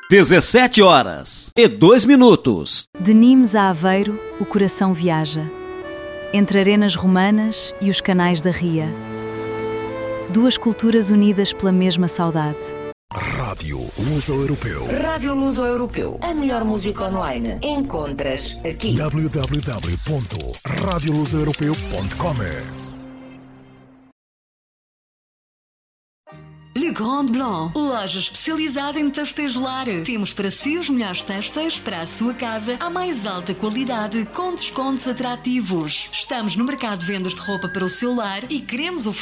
17h02. De Nimes a Aveiro, o coração viaja. Entre arenas romanas e os canais da Ria. Duas culturas unidas pela mesma saudade. Rádio Luso-Europeu. Rádio Luso-Europeu. A melhor música online encontras aqui. www.radiolusoeuropeu.com. Le Grand Blanc, loja especializada em têxteis lar. Temos para si os melhores têxteis para a sua casa à mais alta qualidade, com descontos atrativos. Estamos no mercado de vendas de roupa para o seu lar e queremos oferecer